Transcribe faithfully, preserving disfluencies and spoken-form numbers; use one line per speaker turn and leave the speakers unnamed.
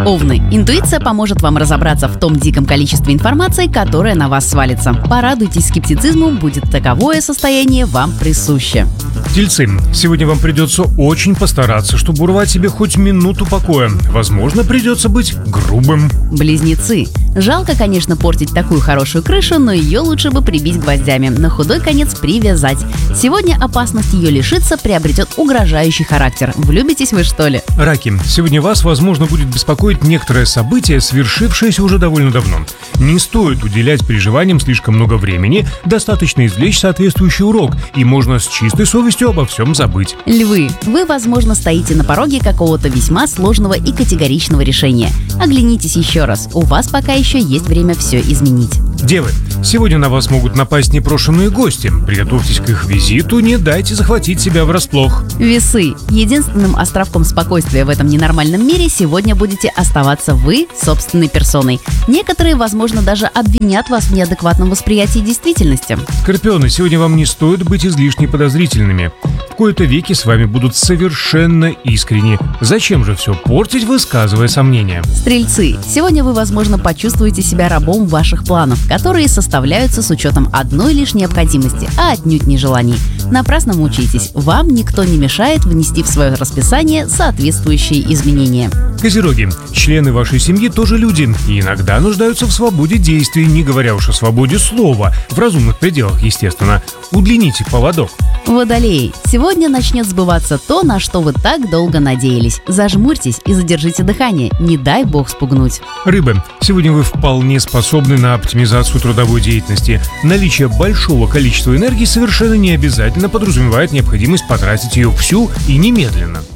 Овны. Интуиция поможет вам разобраться в том диком количестве информации, которая на вас свалится. Порадуйтесь скептицизму, будет таковое состояние вам присуще.
Тельцы. Сегодня вам придется очень постараться, чтобы урвать себе хоть минуту покоя. Возможно, придется быть грубым.
Близнецы. Жалко, конечно, портить такую хорошую крышу, но ее лучше бы прибить гвоздями, на худой конец привязать. Сегодня опасность ее лишиться приобретет угрожающий характер. Влюбитесь вы, что ли?
Раки. Сегодня вас, возможно, будет беспокоить некоторое событие, свершившееся уже довольно давно. Не стоит уделять переживаниям слишком много времени, достаточно извлечь соответствующий урок, и можно с чистой совестью обо всем забыть.
Львы. Вы, возможно, стоите на пороге какого-то весьма сложного и категоричного решения. Оглянитесь еще раз, у вас пока еще есть время все изменить.
Девы. Сегодня на вас могут напасть непрошенные гости. Приготовьтесь к их визиту, не дайте захватить себя врасплох.
Весы. Единственным островком спокойствия в этом ненормальном мире сегодня будете оставаться вы собственной персоной. Некоторые, возможно, даже обвинят вас в неадекватном восприятии действительности.
Скорпионы. Сегодня вам не стоит быть излишне подозрительными. В кои-то веки с вами будут совершенно искренни. Зачем же все портить, высказывая сомнения?
Стрельцы. Сегодня вы, возможно, почувствуете себя рабом ваших планов, которые составляются с учетом одной лишь необходимости, а отнюдь не желаний. Напрасно мучитесь. Вам никто не мешает внести в свое расписание соответствующие изменения.
Козероги. Члены вашей семьи тоже люди и иногда нуждаются в свободе действий, не говоря уж о свободе слова, в разумных пределах, естественно. Удлините поводок.
Водолеи. Сегодня начнет сбываться то, на что вы так долго надеялись. Зажмурьтесь и задержите дыхание, не дай бог спугнуть.
Рыбы. Сегодня вы вполне способны на оптимизацию трудовой деятельности. Наличие большого количества энергии совершенно не обязательно подразумевает необходимость потратить ее всю и немедленно.